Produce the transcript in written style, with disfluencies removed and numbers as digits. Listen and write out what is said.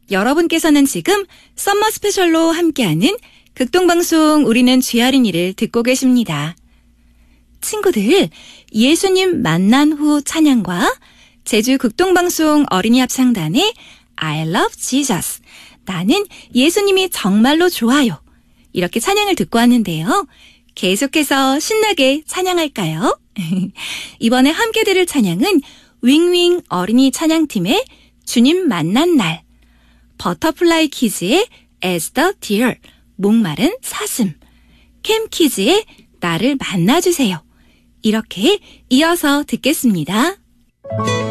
여러분께서는 지금 썸머 스페셜로 함께하는 극동방송 우리는 쥐어린이를 듣고 계십니다. 친구들, 예수님 만난 후 찬양과 제주 극동방송 어린이 합창단의 I love Jesus, 나는 예수님이 정말로 좋아요. 이렇게 찬양을 듣고 왔는데요. 계속해서 신나게 찬양할까요? 이번에 함께 들을 찬양은 윙윙 어린이 찬양팀의 주님 만난 날, 버터플라이 키즈의 As the Deer, 목마른 사슴, 캠키즈의 나를 만나주세요. 이렇게 이어서 듣겠습니다.